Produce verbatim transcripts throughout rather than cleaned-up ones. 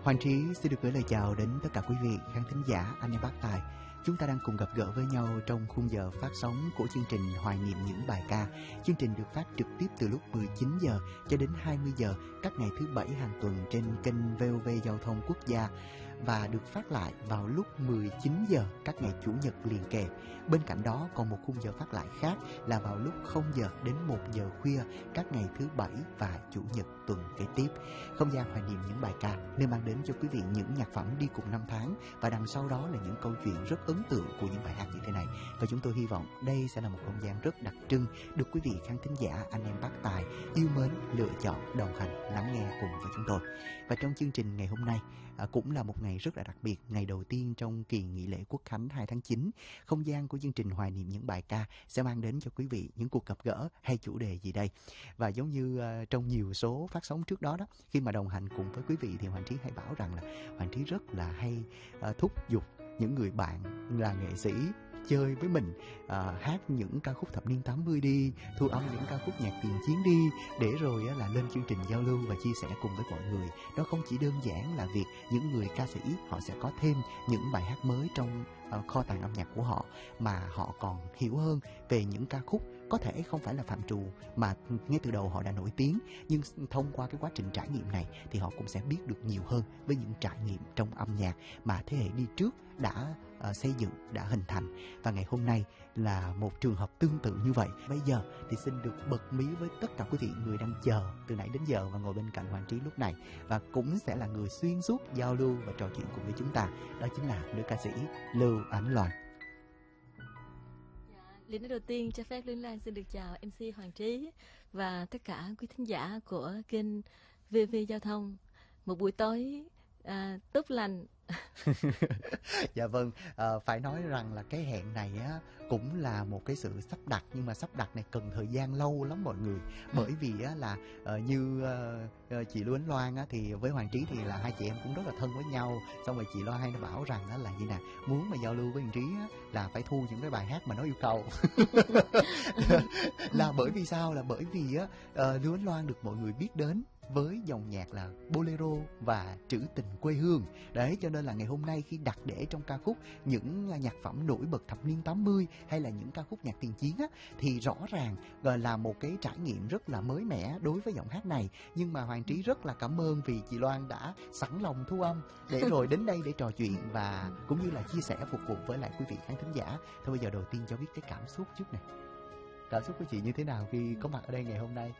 Hoàng Trí xin được gửi lời chào đến tất cả quý vị khán thính giả, anh em bác tài. Chúng ta đang cùng gặp gỡ với nhau trong khung giờ phát sóng của chương trình Hoài niệm những bài ca. Chương trình được phát trực tiếp từ lúc mười chín giờ cho đến hai mươi giờ các ngày thứ bảy hàng tuần trên kênh vê o vê Giao thông Quốc gia và được phát lại vào lúc mười chín giờ các ngày chủ nhật liền kề. Bên cạnh đó còn một khung giờ phát lại khác là vào lúc không giờ đến một giờ khuya các ngày thứ bảy và chủ nhật tuần kế tiếp. Không gian Hoài niệm những bài ca nơi mang đến cho quý vị những nhạc phẩm đi cùng năm tháng và đằng sau đó là những câu chuyện rất ấn tượng của những bài hát như thế này. Và chúng tôi hy vọng đây sẽ là một không gian rất đặc trưng được quý vị khán thính giả, anh em bác tài yêu mến lựa chọn, đồng hành, lắng nghe cùng với chúng tôi. Và trong chương trình ngày hôm nay à, cũng là một ngày rất là đặc biệt, ngày đầu tiên trong kỳ nghỉ lễ Quốc khánh hai tháng chín. Không gian của chương trình Hoài niệm những bài ca sẽ mang đến cho quý vị những cuộc gặp gỡ hay chủ đề gì đây. Và giống như uh, trong nhiều số phát sóng trước đó đó, khi mà đồng hành cùng với quý vị thì Hoàng Trí hay bảo rằng là Hoàng Trí rất là hay uh, thúc giục những người bạn là nghệ sĩ chơi với mình, à, hát những ca khúc thập niên tám mươi đi, thu âm những ca khúc nhạc tiền chiến đi, để rồi á, là lên chương trình giao lưu và chia sẻ cùng với mọi người. Đó không chỉ đơn giản là việc những người ca sĩ họ sẽ có thêm những bài hát mới trong uh, kho tàng âm nhạc của họ, mà họ còn hiểu hơn về những ca khúc có thể không phải là phạm trù mà ngay từ đầu họ đã nổi tiếng, nhưng thông qua cái quá trình trải nghiệm này thì họ cũng sẽ biết được nhiều hơn với những trải nghiệm trong âm nhạc mà thế hệ đi trước đã uh, xây dựng, đã hình thành. Và ngày hôm nay là một trường hợp tương tự như vậy. Bây giờ thì xin được bật mí với tất cả quý vị người đang chờ từ nãy đến giờ và ngồi bên cạnh Hoàng Trí lúc này, và cũng sẽ là người xuyên suốt giao lưu và trò chuyện cùng với chúng ta, đó chính là nữ ca sĩ Lưu Ánh Loan. Lời nói đầu tiên cho phép Luyến Lan xin được chào em xê Hoàng Trí và tất cả quý thính giả của kênh vê o vê Giao thông. Một buổi tối à, tốt lành. Dạ vâng, à, phải nói rằng là cái hẹn này á cũng là một cái sự sắp đặt, nhưng mà sắp đặt này cần thời gian lâu lắm mọi người. Bởi vì á là uh, như uh, chị Lưu Ánh Loan á thì với Hoàng Trí thì là hai chị em cũng rất là thân với nhau. Xong rồi chị Loan hay nó bảo rằng á là gì nè, muốn mà giao lưu với Hoàng Trí á là phải thu những cái bài hát mà nó yêu cầu. Là bởi vì sao? Là bởi vì á uh, Lưu Ánh Loan được mọi người biết đến với dòng nhạc là bolero và trữ tình quê hương. Đấy, cho nên là ngày hôm nay khi đặt để trong ca khúc những nhạc phẩm nổi bật thập niên tám mươi hay là những ca khúc nhạc tiền chiến á, thì rõ ràng là một cái trải nghiệm rất là mới mẻ đối với giọng hát này. Nhưng mà Hoàng Trí rất là cảm ơn vì chị Loan đã sẵn lòng thu âm để rồi đến đây để trò chuyện và cũng như là chia sẻ phục vụ với lại quý vị khán thính giả. Thôi bây giờ đầu tiên cho biết cái cảm xúc trước này. Cảm xúc của chị như thế nào khi có mặt ở đây ngày hôm nay?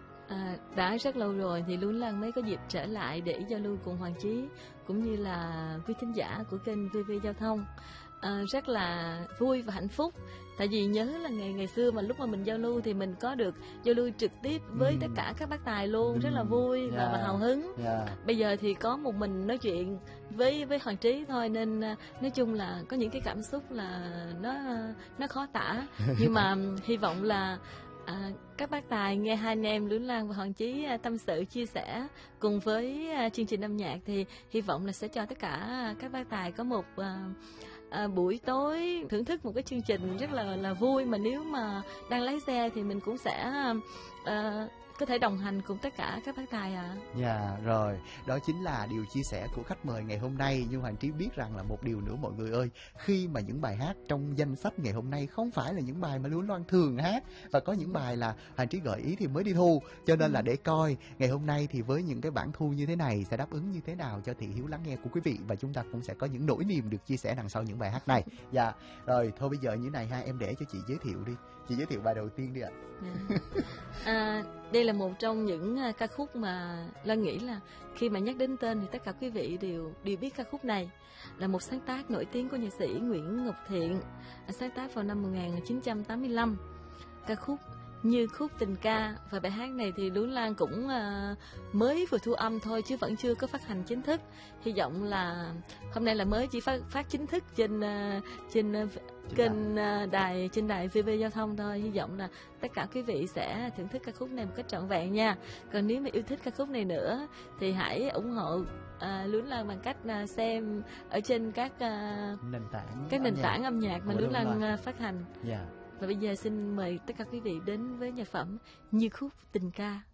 À, đã rất lâu rồi thì Luyến Lan mới có dịp trở lại để giao lưu cùng Hoàng Trí cũng như là quý thính giả của kênh vê o vê Giao thông. À, rất là vui và hạnh phúc, tại vì nhớ là ngày ngày xưa mà lúc mà mình giao lưu thì mình có được giao lưu trực tiếp với ừ. tất cả các bác tài luôn, ừ. rất là vui yeah. và, và hào hứng. Yeah. Bây giờ thì có một mình nói chuyện với với Hoàng Trí thôi, nên nói chung là có những cái cảm xúc là nó nó khó tả, nhưng mà hy vọng là À, các bác tài nghe hai anh em Luyến Lan và Hoàng Trí à, tâm sự chia sẻ cùng với à, chương trình âm nhạc thì hy vọng là sẽ cho tất cả à, các bác tài có một à, à, buổi tối thưởng thức một cái chương trình rất là là vui, mà nếu mà đang lái xe thì mình cũng sẽ à, à, có thể đồng hành cùng tất cả các bác tài ạ. À. Dạ yeah, rồi, đó chính là điều chia sẻ của khách mời ngày hôm nay. Nhưng Hoàng Trí biết rằng là một điều nữa mọi người ơi, khi mà những bài hát trong danh sách ngày hôm nay không phải là những bài mà Lưu Loan thường hát, và có những bài là Hoàng Trí gợi ý thì mới đi thu, cho nên là để coi ngày hôm nay thì với những cái bản thu như thế này sẽ đáp ứng như thế nào cho thị hiếu lắng nghe của quý vị, và chúng ta cũng sẽ có những nỗi niềm được chia sẻ đằng sau những bài hát này. Dạ yeah. Rồi thôi bây giờ như này ha, em để cho chị giới thiệu đi. Chị giới thiệu bài đầu tiên đi ạ. Yeah. À, đây là một trong những ca khúc mà Loan nghĩ là khi mà nhắc đến tên thì tất cả quý vị đều đều biết ca khúc này. Là một sáng tác nổi tiếng của nhạc sĩ Nguyễn Ngọc Thiện, sáng tác vào năm một nghìn chín trăm tám mươi lăm. Ca khúc Như Khúc Tình Ca, và bài hát này thì Luyến Lan cũng uh, mới vừa thu âm thôi chứ vẫn chưa có phát hành chính thức. Hy vọng là hôm nay là mới chỉ phát phát chính thức trên uh, trên uh, kênh uh, đài trên đài vê o vê Giao thông thôi. Hy vọng là tất cả quý vị sẽ thưởng thức ca khúc này một cách trọn vẹn nha. Còn nếu mà yêu thích ca khúc này nữa thì hãy ủng hộ À, Luyến Lan bằng cách à, xem ở trên các à, nền tảng các nền tảng âm nhạc mà Luyến Lan à, phát hành. Yeah. Và bây giờ xin mời tất cả quý vị đến với nhạc phẩm Như Khúc Tình Ca.